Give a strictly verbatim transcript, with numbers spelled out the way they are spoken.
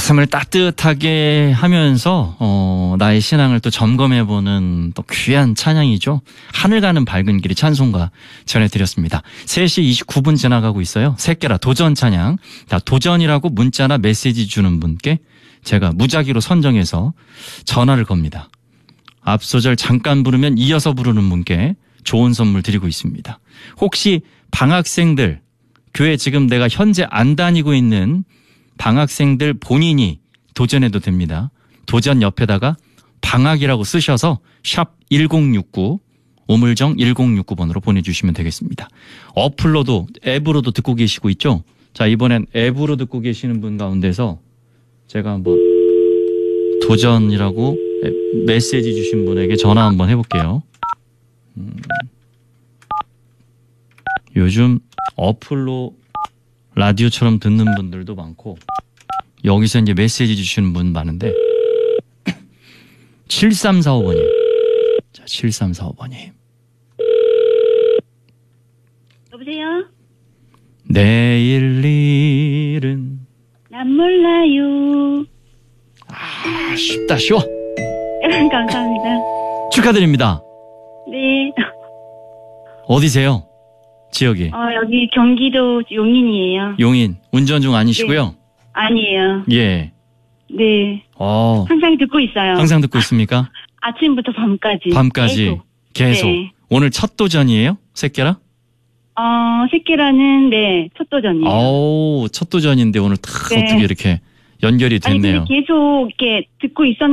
가슴을 따뜻하게 하면서 어, 나의 신앙을 또 점검해보는 또 귀한 찬양이죠. 하늘 가는 밝은 길이 찬송가 전해드렸습니다. 세 시 이십구 분 지나가고 있어요. 새끼라 도전 찬양. 자, 도전이라고 문자나 메시지 주는 분께 제가 무작위로 선정해서 전화를 겁니다. 앞소절 잠깐 부르면 이어서 부르는 분께 좋은 선물 드리고 있습니다. 혹시 방학생들, 교회 지금 내가 현재 안 다니고 있는 방학생들 본인이 도전해도 됩니다. 도전 옆에다가 방학이라고 쓰셔서 샵 일공육구 오물정 일공육구 번으로 보내주시면 되겠습니다. 어플로도 앱으로도 듣고 계시고 있죠. 자, 이번엔 앱으로 듣고 계시는 분 가운데서 제가 한번 도전이라고 메시지 주신 분에게 전화 한번 해볼게요. 음, 요즘 어플로 라디오처럼 듣는 분들도 많고 여기서 이제 메시지 주시는 분 많은데 칠삼사오 번님. 자, 칠삼사오 번님. 여보세요? 내일 일은 난 몰라요. 아, 쉽다 쉬워. 감사합니다. 축하드립니다. 네. 어디세요? 지역이? 어, 여기 경기도 용인이에요. 용인. 운전 중 아니시고요? 네. 아니에요. 예. 네. 어. 항상 듣고 있어요. 항상 듣고 있습니까? 아침부터 밤까지. 밤까지. 계속. 계속. 네. 오늘 첫 도전이에요? 새끼라? 어, 새끼라는, 네, 첫 도전이에요. 어우, 첫 도전인데 오늘 딱 네. 어떻게 이렇게 연결이 아니, 됐네요. 근데 계속 이렇게 듣고 있었는데